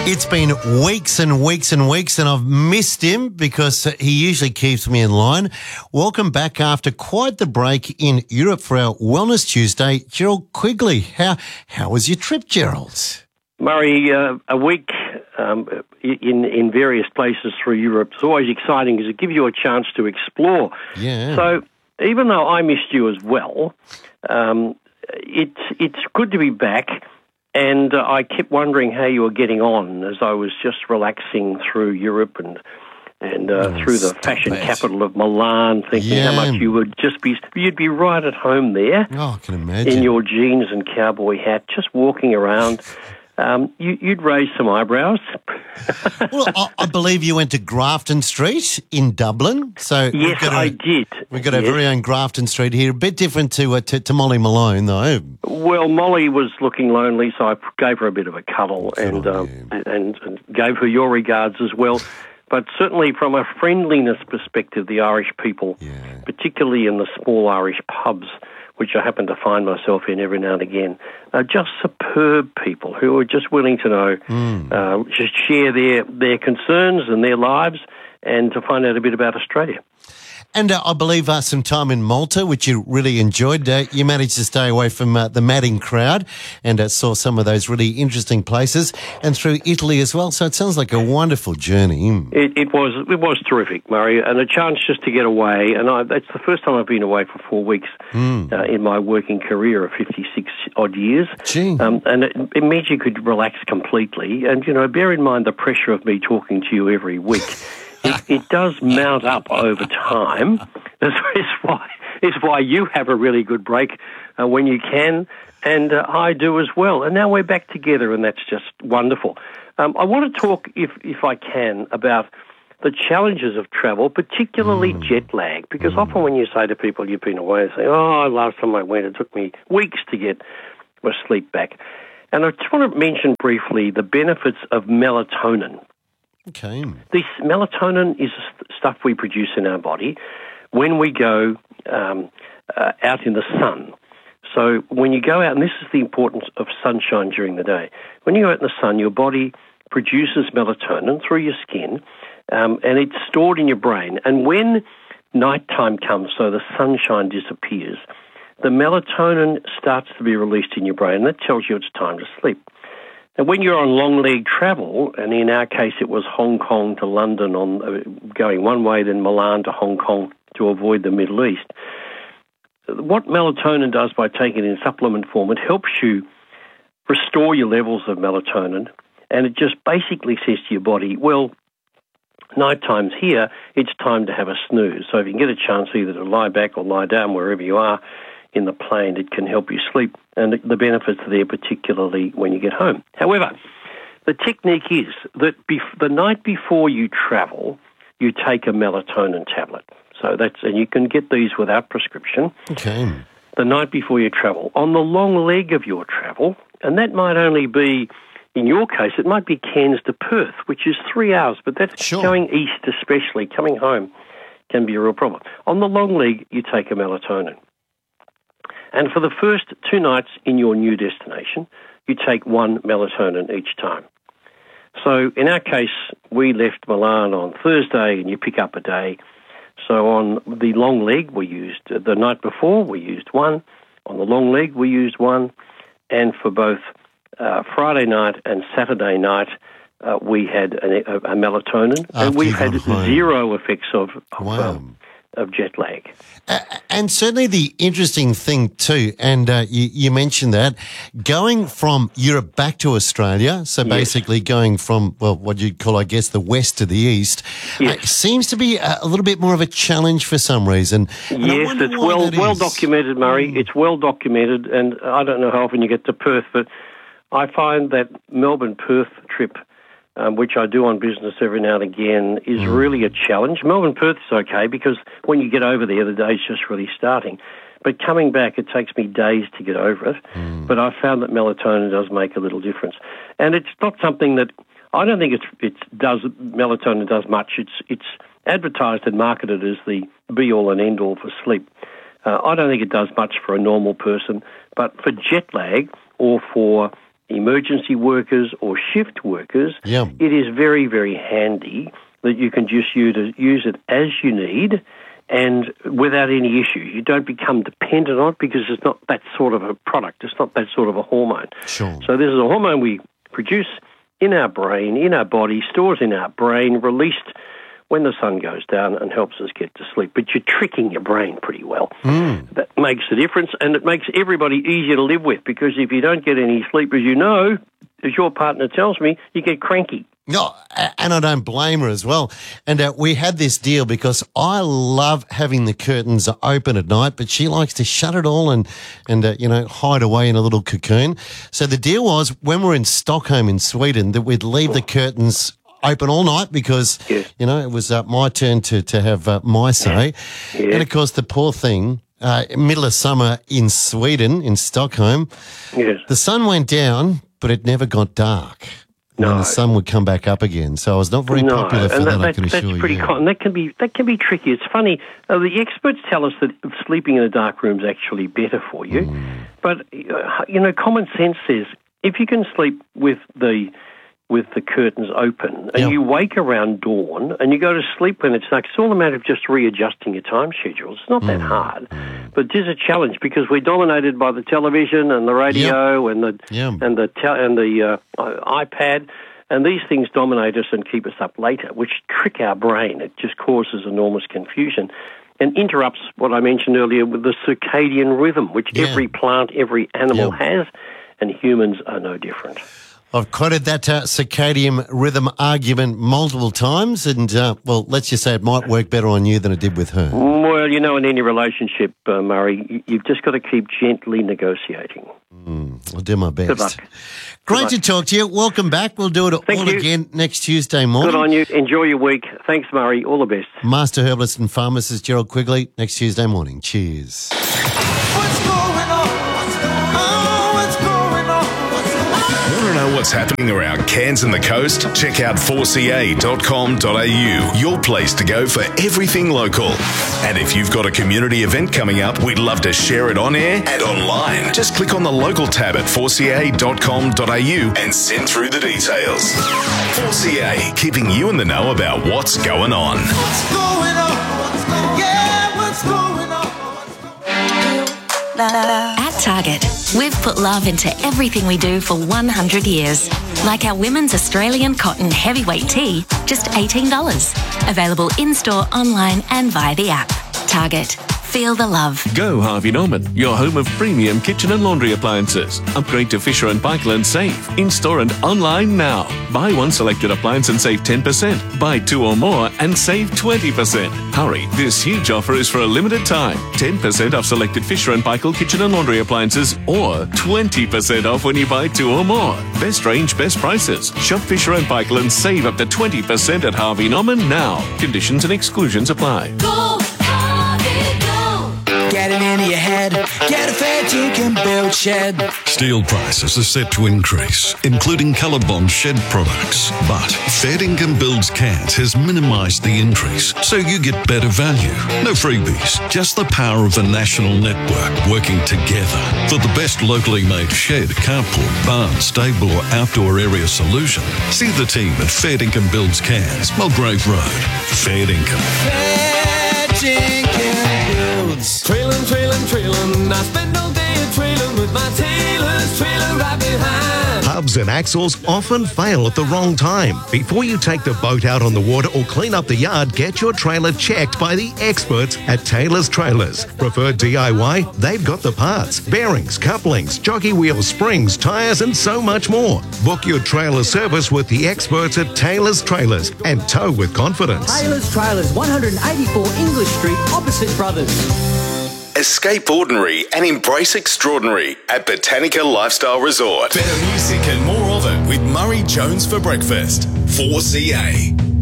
It's been weeks and weeks and weeks, and I've missed him because he usually keeps me in line. Welcome back after quite the break in Europe for our Wellness Tuesday. Gerald Quigley, how was your trip, Gerald? Murray, a week in various places through Europe is always exciting because it gives you a chance to explore. Yeah. So even though I missed you as well, it's good to be back. And I kept wondering how you were getting on as I was just relaxing through Europe and through the fashion capital of Milan, thinking how much you'd be right at home there. Oh, I can imagine. In your jeans and cowboy hat, just walking around. You'd raise some eyebrows. Well, I believe you went to Grafton Street in Dublin. So yes, I did. We've got our very own Grafton Street here. A bit different to Molly Malone, though. Well, Molly was looking lonely, so I gave her a bit of a cuddle and gave her your regards as well. But certainly from a friendliness perspective, the Irish people, particularly in the small Irish pubs, which I happen to find myself in every now and again, are just superb people who are just willing to know, just share their concerns and their lives and to find out a bit about Australia. And I believe some time in Malta, which you really enjoyed. You managed to stay away from the madding crowd and saw some of those really interesting places, and through Italy as well. So it sounds like a wonderful journey. It was terrific, Murray, and a chance just to get away. And it's the first time I've been away for 4 weeks in my working career of 56 odd years. Gee. And it means you could relax completely. And, bear in mind the pressure of me talking to you every week. It does mount up over time. It's why you have a really good break when you can, and I do as well. And now we're back together, and that's just wonderful. I want to talk, if I can, about the challenges of travel, particularly jet lag, because often when you say to people you've been away, they say, last time I went, it took me weeks to get my sleep back. And I just want to mention briefly the benefits of melatonin. Okay. This melatonin is stuff we produce in our body when we go out in the sun. So when you go out, and this is the importance of sunshine during the day, when you go out in the sun, your body produces melatonin through your skin, and it's stored in your brain. And when nighttime comes, so the sunshine disappears, the melatonin starts to be released in your brain, and that tells you it's time to sleep. And when you're on long leg travel, and in our case it was Hong Kong to London, going one way, then Milan to Hong Kong to avoid the Middle East, what melatonin does by taking it in supplement form, it helps you restore your levels of melatonin, and it just basically says to your body, well, nighttime's here, it's time to have a snooze. So if you can get a chance either to lie back or lie down wherever you are in the plane, it can help you sleep, and the benefits are there particularly when you get home. However, the technique is that the night before you travel, you take a melatonin tablet. So and you can get these without prescription. Okay. The night before you travel. On the long leg of your travel, and that might only be, in your case, it might be Cairns to Perth, which is 3 hours, but that's going east especially. Coming home can be a real problem. On the long leg, you take a melatonin. And for the first 2 nights in your new destination, you take 1 melatonin each time. So in our case, we left Milan on Thursday, and you pick up a day. So on the long leg, we used, the night before, we used 1. On the long leg, we used 1. And for both Friday night and Saturday night, we had a melatonin. And we had 0 effects of jet lag. And certainly the interesting thing too, and you mentioned that, going from Europe back to Australia, so basically going from, well, what you'd call, I guess, the west to the east, seems to be a little bit more of a challenge for some reason. And yes, it's well documented, Murray. It's well documented, and I don't know how often you get to Perth, but I find that Melbourne-Perth trip, which I do on business every now and again, is really a challenge. Melbourne-Perth is okay because when you get over there, the day's just really starting. But coming back, it takes me days to get over it. But I found that melatonin does make a little difference. And it's not something that, I don't think melatonin does much. It's advertised and marketed as the be-all and end-all for sleep. I don't think it does much for a normal person. But for jet lag or for emergency workers or shift workers, it is very, very handy that you can just use it as you need and without any issue. You don't become dependent on it because it's not that sort of a product. It's not that sort of a hormone. Sure. So this is a hormone we produce in our brain, in our body, stores in our brain, released when the sun goes down and helps us get to sleep. But you're tricking your brain pretty well. That makes a difference, and it makes everybody easier to live with, because if you don't get any sleep, as you know, as your partner tells me, you get cranky. No, and I don't blame her as well. And we had this deal because I love having the curtains open at night, but she likes to shut it all and hide away in a little cocoon. So the deal was, when we're in Stockholm in Sweden, that we'd leave the curtains open all night because, it was my turn to have my say. Yeah. And, of course, the poor thing, middle of summer in Sweden, in Stockholm, the sun went down, but it never got dark. No. And the sun would come back up again. So I was not very popular for that, I can assure you. That's pretty common. That can be tricky. It's funny. The experts tell us that sleeping in a dark room is actually better for you. But, common sense says if you can sleep with the curtains open and you wake around dawn and you go to sleep when it's dark, it's all a matter of just readjusting your time schedules. It's not that hard. But it is a challenge because we're dominated by the television and the radio and the iPad, and these things dominate us and keep us up later, which trick our brain. It just causes enormous confusion and interrupts what I mentioned earlier with the circadian rhythm, which every plant, every animal has, and humans are no different. I've quoted that circadian rhythm argument multiple times, and, let's just say it might work better on you than it did with her. Well, in any relationship, Murray, you've just got to keep gently negotiating. I'll do my best. Good luck. Great to talk to you. Welcome back. We'll do it all again next Tuesday morning. Good on you. Enjoy your week. Thanks, Murray. All the best. Master herbalist and pharmacist Gerald Quigley, next Tuesday morning. Cheers. What's happening around Cairns and the coast? Check out 4ca.com.au, your place to go for everything local. And if you've got a community event coming up, we'd love to share it on air and online. Just click on the local tab at 4ca.com.au and send through the details. 4ca, keeping you in the know about what's going on. What's going on? Yeah, what's going on? At Target, we've put love into everything we do for 100 years. Like our women's Australian cotton heavyweight tee, just $18. Available in-store, online and via the app. Target. Feel the love. Go Harvey Norman, your home of premium kitchen and laundry appliances. Upgrade to Fisher & Paykel and save. In-store and online now. Buy one selected appliance and save 10%. Buy two or more and save 20%. Hurry, this huge offer is for a limited time. 10% off selected Fisher & Paykel kitchen and laundry appliances, or 20% off when you buy two or more. Best range, best prices. Shop Fisher & Paykel and save up to 20% at Harvey Norman now. Conditions and exclusions apply. Go, Harvey, go. Get it into your head. Get a fair Dinkum Build shed. Steel prices are set to increase, including ColourBond shed products. But Fair Dinkum Builds Cairns has minimised the increase, so you get better value. No freebies, just the power of the national network working together for the best locally made shed, carport, barn, stable or outdoor area solution. See the team at Fair Dinkum Builds Cairns, Mulgrave Road. Fair Dinkum. Fair Dinkum Builds. Trailin', I spend all day trailin' with my tailor's trailer right behind. Hubs and axles often fail at the wrong time. Before you take the boat out on the water or clean up the yard, get your trailer checked by the experts at Taylor's Trailers. Preferred DIY? They've got the parts, bearings, couplings, jockey wheels, springs, tyres and so much more. Book your trailer service with the experts at Taylor's Trailers and tow with confidence. Taylor's Trailers, 184 English Street, opposite Brothers. Escape ordinary and embrace extraordinary at Botanica Lifestyle Resort. Better music and more of it with Murray Jones for breakfast. 4CA.